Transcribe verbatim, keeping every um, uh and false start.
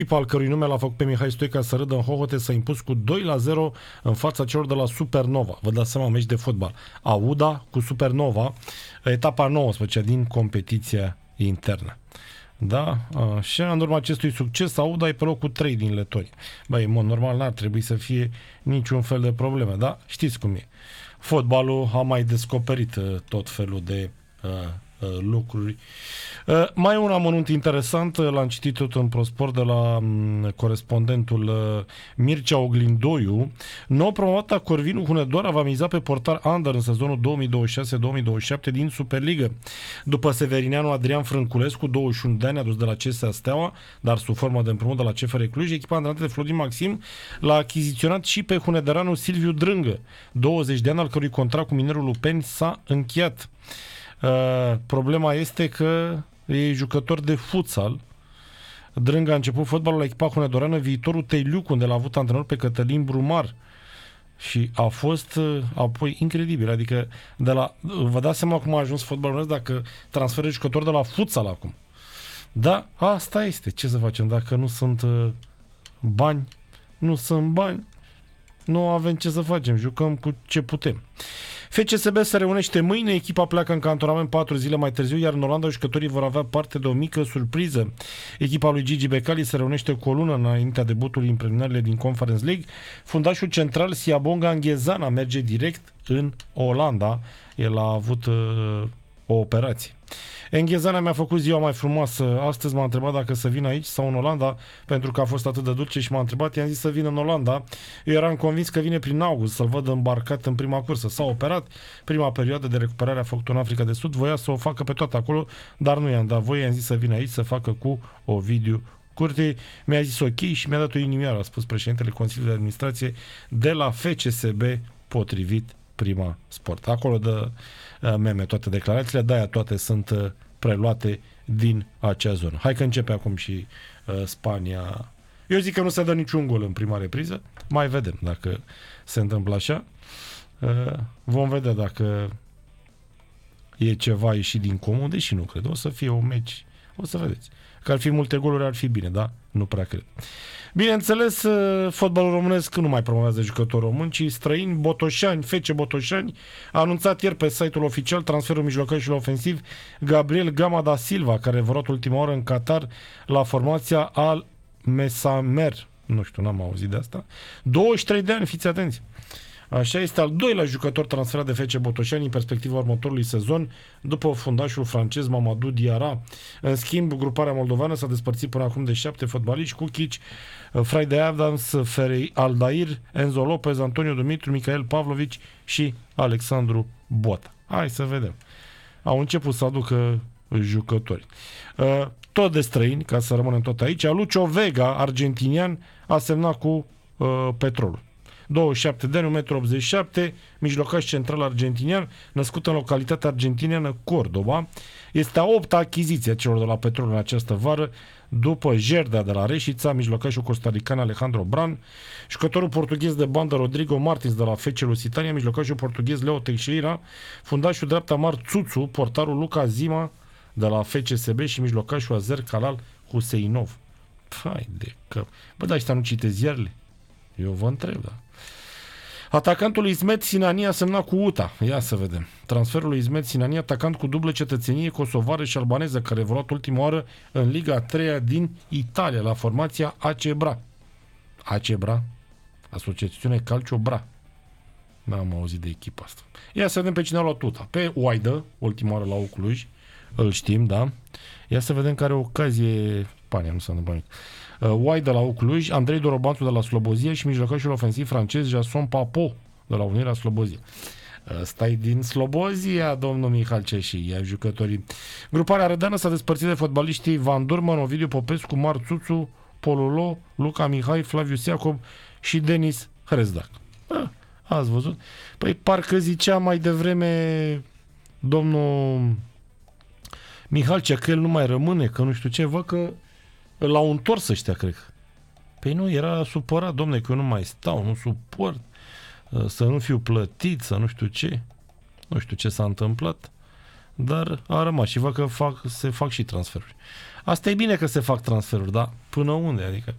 Echipa al cărui nume l-a făcut pe Mihai Stoica să râdă în hohote s-a impus cu doi la zero în fața celor de la Supernova. Vă dați seama, meci de fotbal. Auda cu Supernova, etapa nouăsprezecea din competiția internă. Da? Și în urma acestui succes, Auda e pe locul trei din Letonia. Băi, în mod normal n-ar trebui să fie niciun fel de problemă, da? Știți cum e. Fotbalul a mai descoperit uh, tot felul de uh, uh, lucruri. Uh, mai e un amănunt interesant, uh, l-am citit tot în ProSport de la um, corespondentul uh, Mircea Oglindoiu. Nou promovata Corvinu Hunedoara va miza pe portar under în sezonul două mii douăzeci și șase două mii douăzeci și șapte din Superligă. După severineanul Adrian Frânculescu, douăzeci și unu de ani, adus de la C S A Steaua, dar sub formă de împrumut de la C F R Cluj, echipa antrenată de Florin Maxim l-a achiziționat și pe hunedoranul Silviu Drângă, douăzeci de ani, al cărui contract cu Minerul Lupeni s-a încheiat. Uh, problema este că e jucător de futsal. Drângă a început fotbalul la echipa hunedorană Viitorul Teiliuc, unde l-a avut antrenor pe Cătălin Brumar. Și a fost uh, apoi incredibil. Adică de la, vă dați seama cum a ajuns fotbalul dacă transferă jucători de la futsal acum. Da, asta este. Ce să facem? Dacă nu sunt uh, bani, nu sunt bani, nu avem ce să facem. Jucăm cu ce putem. F C S B se reunește mâine, echipa pleacă în cantonament patru zile mai târziu, iar în Olanda jucătorii vor avea parte de o mică surpriză. Echipa lui Gigi Becali se reunește cu o lună înaintea debutului în preliminarele din Conference League. Fundașul central Siabonga Nghezana merge direct în Olanda. El a avut uh, o operație. Înghezana mi-a făcut ziua mai frumoasă. Astăzi m-a întrebat dacă să vin aici sau în Olanda, pentru că a fost atât de dulce și m-a întrebat. I-am zis să vin în Olanda. Eu eram convins că vine prin august, să-l văd îmbarcat în prima cursă. S-a operat. Prima perioadă de recuperare a făcut în Africa de Sud. Voia să o facă pe toată acolo, dar nu i-am dat voie. I-am zis să vin aici să facă cu Ovidiu Curte. Mi-a zis ok și mi-a dat o inimioară, a spus președintele Consiliului de Administrație de la F C S B, potrivit Prima Sport. Acolo dă uh, meme toate declarațiile, de-aia toate sunt uh, preluate din acea zonă. Hai că începe acum și uh, Spania. Eu zic că nu se dă niciun gol în prima repriză. Mai vedem dacă se întâmplă așa. Uh, vom vedea dacă e ceva ieșit din comun, deși nu cred. O să fie un meci. O să vedeți. Că ar fi multe goluri, ar fi bine, da? Nu prea cred. Bineînțeles, fotbalul românesc nu mai promovează jucători români, ci străini. Botoșani, F C Botoșani, a anunțat ieri pe site-ul oficial transferul mijlocașului ofensiv Gabriel Gama da Silva, care a vorat ultima oră în Qatar la formația Al Mesamer. Nu știu, n-am auzit de asta. douăzeci și trei de ani, fiți atenți. Așa, este al doilea jucător transferat de F C Botoșani în perspectiva următorului sezon, după fundașul francez Mamadou Diarra. În schimb, gruparea moldovană s-a despărțit până acum de șapte fotbaliști: Kukic, Friday Adams, Ferei Aldair, Enzo Lopez, Antonio Dumitru, Michael Pavlovici și Alexandru Bota. Hai să vedem. Au început să aducă jucători. Tot de străini, ca să rămânem tot aici. Lucio Vega, argentinian, a semnat cu uh, Petrolul. douăzeci și șapte de ani, unu virgulă optzeci și șapte metri, mijlocaș central argentinian, născut în localitatea argentiniană Cordoba. Este a opta achiziție a celor de la Petrol în această vară, după Gerda de la Reșița, mijlocașul costarican Alejandro Bran, jucătorul portughez de bandă Rodrigo Martins de la F C Lusitania, mijlocașul portughez Leo Teixeira, fundașul dreapta Mar Țuțu, portarul Luca Zima de la F C S B și mijlocașul Azer Kalal Huseinov. Fai de că... Bă, dar ăștia nu citesc ziarele? Eu vă întreb, da. Atacantul Ismet Sinani a semnat cu U T A. Ia să vedem. Transferul lui Ismet Sinani, atacant cu dublă cetățenie kosovară și albaneză, care a volat ultima oară în Liga a treia din Italia, la formația A C Bra. A C Bra? Asociațiune Calcio Bra. N-am auzit de echipa asta. Ia să vedem pe cine a luat U T A. Pe Oaidă, ultima oară la U Cluj. Îl știm, da? Ia să vedem care ocazie... Pania, nu s-a întâmplat nimic. Uai de la U Cluj, Andrei Dorobanțu de la Slobozia și mijlocașul ofensiv francez Jason Papo de la Unirea Slobozia. Ăsta-i din Slobozia, domnul Mihal Ceși, ia jucătorii. Gruparea rădeană s-a despărțit de fotbaliștii Van Durman, Ovidiu Popescu, Mar Țuțu, Polulo, Luca Mihai, Flavius Iacob și Denis Hrezdac. A, ați văzut? Păi parcă zicea mai devreme domnul Mihalcea că el nu mai rămâne, că nu știu ce, văd că l-au întors ăștia, cred. Păi nu, era supărat, domne, că eu nu mai stau, nu suport, să nu fiu plătit, să nu știu ce. Nu știu ce s-a întâmplat, dar a rămas și văd că fac, se fac și transferuri. Asta e bine că se fac transferuri, dar până unde? Adică